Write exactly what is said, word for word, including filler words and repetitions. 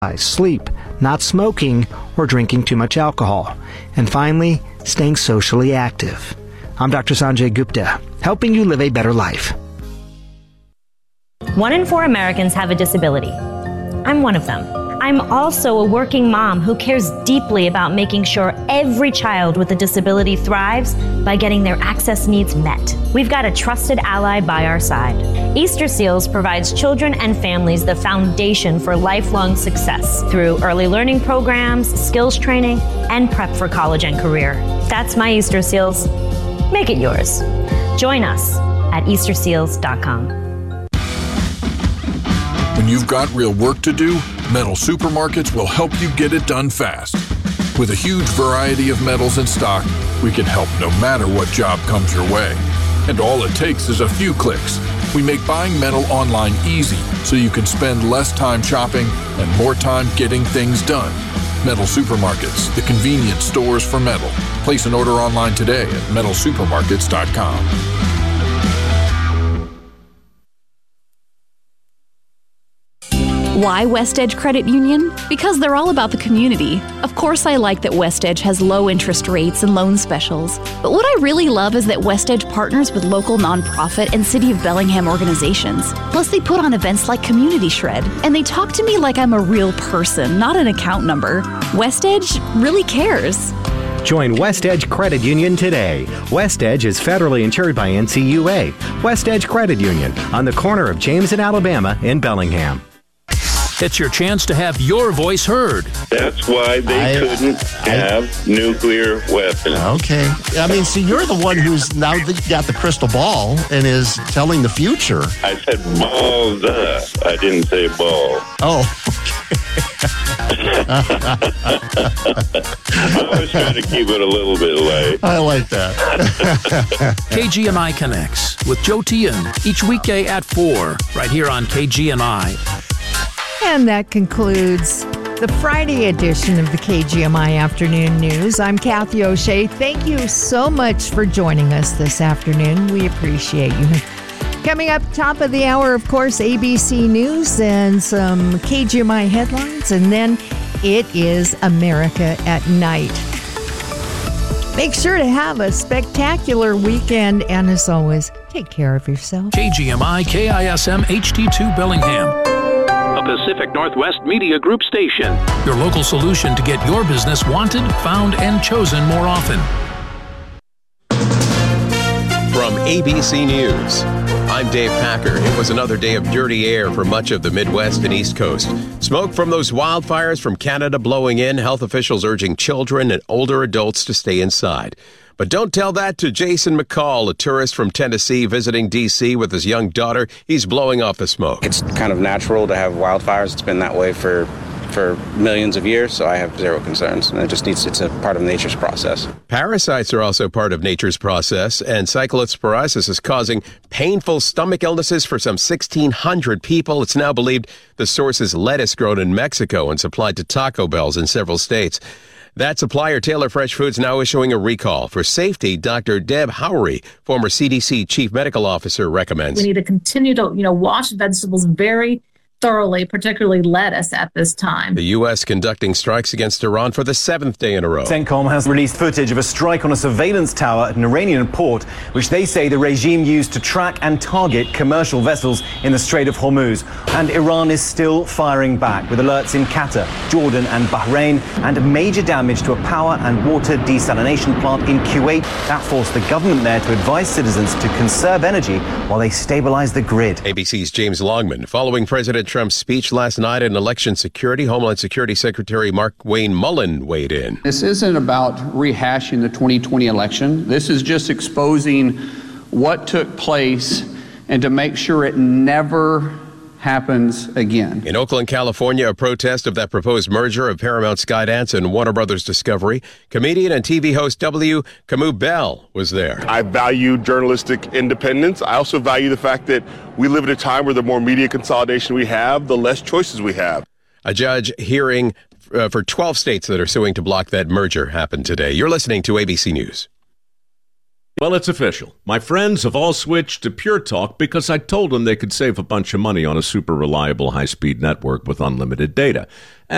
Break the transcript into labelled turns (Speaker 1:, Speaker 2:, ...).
Speaker 1: sleep, not smoking, or drinking too much alcohol. And finally, staying socially active. I'm Doctor Sanjay Gupta, helping you live a better life.
Speaker 2: One in four Americans have a disability. I'm one of them. I'm also a working mom who cares deeply about making sure every child with a disability thrives by getting their access needs met. We've got a trusted ally by our side. Easter Seals provides children and families the foundation for lifelong success through early learning programs, skills training, and prep for college and career. That's my Easter Seals. Make it yours. Join us at Easter Seals dot com.
Speaker 3: When you've got real work to do, Metal Supermarkets will help you get it done fast. With a huge variety of metals in stock, we can help no matter what job comes your way. And all it takes is a few clicks. We make buying metal online easy so you can spend less time shopping and more time getting things done. Metal Supermarkets, the convenience stores for metal. Place an order online today at metal supermarkets dot com.
Speaker 4: Why West Edge Credit Union? Because they're all about the community. Of course, I like that West Edge has low interest rates and loan specials. But what I really love is that West Edge partners with local nonprofit and City of Bellingham organizations. Plus, they put on events like Community Shred. And they talk to me like I'm a real person, not an account number. West Edge really cares.
Speaker 5: Join West Edge Credit Union today. West Edge is federally insured by N C U A. West Edge Credit Union on the corner of James and Alabama in Bellingham.
Speaker 6: It's your chance to have your voice heard.
Speaker 7: That's why they I, couldn't I, have nuclear weapons.
Speaker 8: Okay. I mean, see, you're the one who's now got the crystal ball and is telling the future.
Speaker 7: I said balls up. I didn't say ball.
Speaker 8: Oh,
Speaker 7: I was trying to keep it a little bit light.
Speaker 8: I like that.
Speaker 6: K G M I Connects with Joe Tian each weekday at four, right here on K G M I.
Speaker 9: And that concludes the Friday edition of the K G M I Afternoon News. I'm Kathy O'Shea. Thank you so much for joining us this afternoon. We appreciate you. Coming up top of the hour, of course, A B C News and some K G M I headlines. And then it is America at Night. Make sure to have a spectacular weekend. And as always, take care of yourself.
Speaker 6: K G M I K I S M H D two Bellingham. A Pacific Northwest Media Group station. Your local solution to get your business wanted, found, and chosen more often.
Speaker 10: From A B C News, I'm Dave Packer. It was another day of dirty air for much of the Midwest and East Coast. Smoke from those wildfires from Canada blowing in, health officials urging children and older adults to stay inside. But don't tell that to Jason McCall, a tourist from Tennessee visiting D C with his young daughter. He's blowing off the smoke.
Speaker 11: It's kind of natural to have wildfires. It's been that way for for millions of years, so I have zero concerns. And it just needs, it's a part of nature's process.
Speaker 10: Parasites are also part of nature's process, and cyclosporiasis is causing painful stomach illnesses for some sixteen hundred people. It's now believed the source is lettuce grown in Mexico and supplied to Taco Bells in several states. That supplier, Taylor Fresh Foods, now issuing a recall. For safety, Doctor Deb Howery, former C D C Chief Medical Officer, recommends.
Speaker 12: We need to continue to, you know, wash vegetables very thoroughly, particularly lettuce at this time.
Speaker 10: The U S conducting strikes against Iran for the seventh day in a row.
Speaker 13: CENTCOM has released footage of a strike on a surveillance tower at an Iranian port, which they say the regime used to track and target commercial vessels in the Strait of Hormuz. And Iran is still firing back, with alerts in Qatar, Jordan and Bahrain, and major damage to a power and water desalination plant in Kuwait. That forced the government there to advise citizens to conserve energy while they stabilize the grid.
Speaker 10: A B C's James Longman. Following President Trump's speech last night in election security, Homeland Security Secretary Mark Wayne Mullen weighed in.
Speaker 14: This isn't about rehashing the twenty twenty election. This is just exposing what took place and to make sure it never happens again.
Speaker 10: In Oakland, California, a protest of that proposed merger of Paramount Skydance and Warner Brothers Discovery. Comedian and T V host W. Kamau Bell was there.
Speaker 15: I value journalistic independence. I also value the fact that we live at a time where the more media consolidation we have, the less choices we have.
Speaker 10: A judge hearing uh, for twelve states that are suing to block that merger happened today. You're listening to A B C News.
Speaker 16: Well, it's official. My friends have all switched to Pure Talk because I told them they could save a bunch of money on a super reliable high-speed network with unlimited data.